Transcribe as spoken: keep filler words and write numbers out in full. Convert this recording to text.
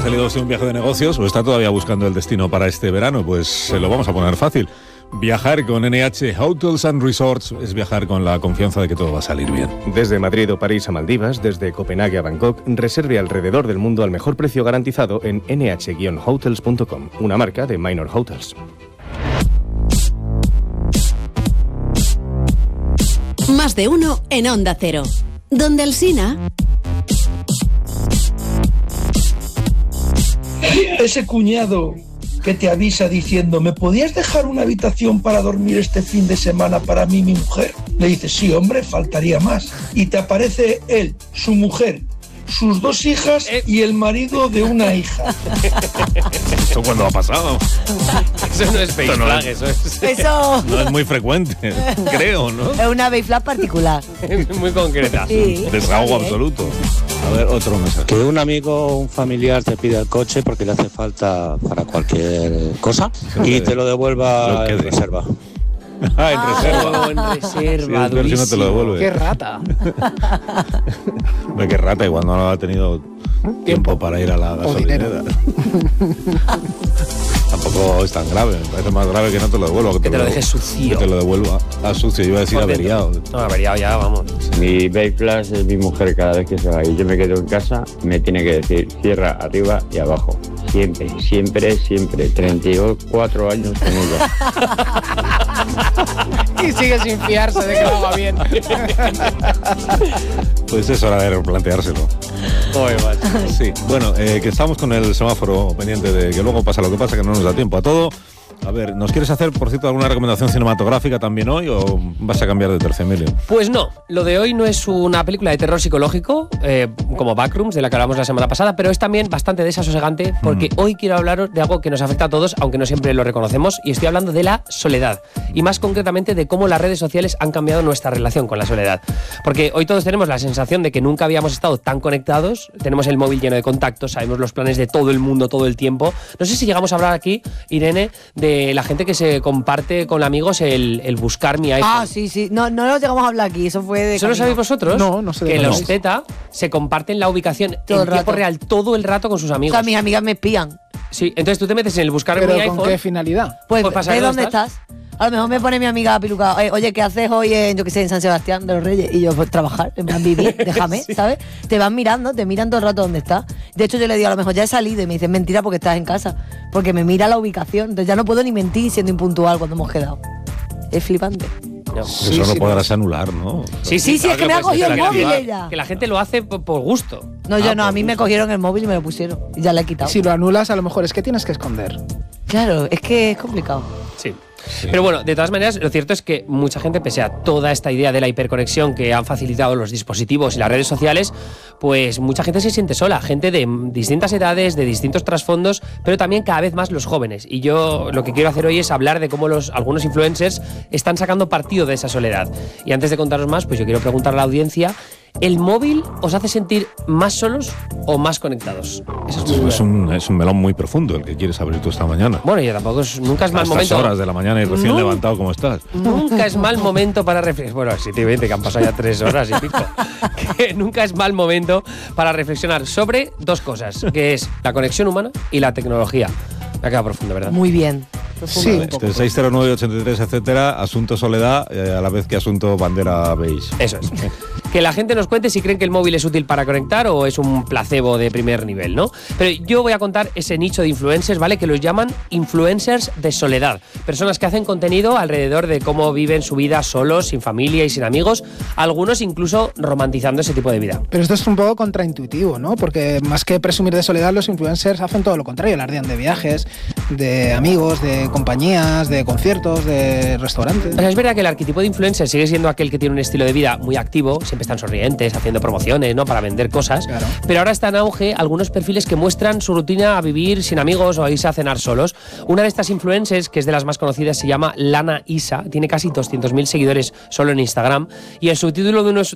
salido de un viaje de negocios o está todavía buscando el destino para este verano, pues se lo vamos a poner fácil. Viajar con N H Hotels and Resorts es viajar con la confianza de que todo va a salir bien. Desde Madrid o París a Maldivas, desde Copenhague a Bangkok, reserve alrededor del mundo al mejor precio garantizado en ene hache guion hotels punto com, una marca de Minor Hotels. Más de uno en Onda Cero. Donde Alsina. Ese cuñado que te avisa diciendo, ¿me podías dejar una habitación para dormir este fin de semana para mí y mi mujer? Le dices, sí, hombre, faltaría más. Y te aparece él, su mujer, sus dos hijas y el marido de una hija. ¿Eso cuándo ha pasado? Eso no es face flag, eso es... Eso... No es muy frecuente, creo, ¿no? Es una face flag particular. Es muy concreta. Sí. Desahogo absoluto. A ver, otro mensaje. Que un amigo o un familiar te pida el coche porque le hace falta para cualquier cosa y te lo devuelva en reserva. Ah, en reserva. Oh, en reserva, sí, ver si no te lo devuelve. ¡Qué rata! Hombre, qué rata, igual no ha tenido tiempo para ir a la gasolinera. Tampoco es tan grave, me parece más grave que no te lo devuelva. Que, que te, te lo lo dejes sucio. Que te lo devuelva a sucio, yo iba a decir averiado. No, averiado ya, vamos. Mi baby flash es mi mujer cada vez que se va y yo me quedo en casa, me tiene que decir cierra arriba y abajo. Siempre, siempre, siempre. treinta y cuatro años con ella. Y sigue sin fiarse de que lo haga bien. Pues es hora de replanteárselo. Oye, macho. Sí, bueno, eh, que estamos con el semáforo pendiente de que luego pasa lo que pasa, que no nos da tiempo a todo. A ver, ¿nos quieres hacer, por cierto, alguna recomendación cinematográfica también hoy o vas a cambiar de tercio, Emilio? Pues no, lo de hoy no es una película de terror psicológico, eh, como Backrooms, de la que hablamos la semana pasada, pero es también bastante desasosegante porque mm. hoy quiero hablaros de algo que nos afecta a todos, aunque no siempre lo reconocemos, y estoy hablando de la soledad, y más concretamente de cómo las redes sociales han cambiado nuestra relación con la soledad. Porque hoy todos tenemos la sensación de que nunca habíamos estado tan conectados, tenemos el móvil lleno de contactos, sabemos los planes de todo el mundo todo el tiempo. No sé si llegamos a hablar aquí, Irene, de la gente que se comparte con amigos el, el buscar mi iPhone. Ah, sí, sí. No, no lo llegamos a hablar aquí, eso fue de... ¿Eso lo sabéis vosotros? No, no sé de Que qué los habláis. Z se comparten la ubicación Todo en el tiempo rato. real todo el rato con sus O amigos. sea, mis amigas me espían. Sí, entonces tú te metes en el buscar ¿Pero mi con iPhone. qué finalidad? Pues, Pues para saber ¿ves dónde dónde estás? A lo mejor me pone mi amiga Piluca, oye, oye, ¿qué haces hoy en, yo qué sé, en San Sebastián de los Reyes? Y yo, pues trabajar, en plan vivir, déjame, Sí. ¿sabes? Te van mirando, te miran todo el rato dónde estás. De hecho, yo le digo, a lo mejor ya he salido y me dicen mentira porque estás en casa. Porque me mira la ubicación, entonces ya no puedo ni mentir siendo impuntual cuando hemos quedado. Es flipante. No. Eso Sí, lo sí, podrás anular, ¿no? Sí, Sí, sí, es que me ha puedes cogido el hacer. móvil Que- ella. Que la gente lo hace por, por gusto. No, yo Ah, no, a por mí me gusto. cogieron el móvil y me lo pusieron. Y ya le he quitado. Si lo anulas, a lo mejor es que tienes que esconder. Claro, es que es complicado. Sí. Pero bueno, de todas maneras, lo cierto es que mucha gente, pese a toda esta idea de la hiperconexión que han facilitado los dispositivos y las redes sociales, pues mucha gente se siente sola, gente de distintas edades, de distintos trasfondos, pero también cada vez más los jóvenes. Y yo lo que quiero hacer hoy es hablar de cómo los, algunos influencers están sacando partido de esa soledad. Y antes de contaros más, pues yo quiero preguntar a la audiencia, ¿el móvil os hace sentir más solos o más conectados? Eso es, muy Es un, es un melón muy profundo el que quieres abrir tú esta mañana. Bueno, y tampoco es, nunca es A mal estas momento. horas de la mañana y recién No. levantado como estás. Nunca es mal momento para reflexionar. Bueno, siete y veinte, que han pasado ya tres horas y pico. Que nunca es mal momento para reflexionar sobre dos cosas, que es la conexión humana y la tecnología. Me ha quedado profundo, ¿verdad? Muy bien. Sí. Este seis cero nueve ochenta y tres, etcétera, asunto soledad, eh, a la vez que asunto bandera beige. Eso es. Que la gente nos cuente si creen que el móvil es útil para conectar o es un placebo de primer nivel, ¿no? Pero yo voy a contar ese nicho de influencers, ¿vale? Que los llaman influencers de soledad. Personas que hacen contenido alrededor de cómo viven su vida solos, sin familia y sin amigos. Algunos incluso romantizando ese tipo de vida. Pero esto es un poco contraintuitivo, ¿no? Porque más que presumir de soledad, los influencers hacen todo lo contrario. Alardean de viajes, de amigos, de compañías, de conciertos, de restaurantes. O sea, es verdad que el arquetipo de influencer sigue siendo aquel que tiene un estilo de vida muy activo, siempre están sonrientes, haciendo promociones, ¿no? Para vender cosas. Claro. Pero ahora está en auge algunos perfiles que muestran su rutina a vivir sin amigos o a irse a cenar solos. Una de estas influencers, que es de las más conocidas, se llama Lana Isa, tiene casi doscientos mil seguidores solo en Instagram, y el subtítulo de, unos,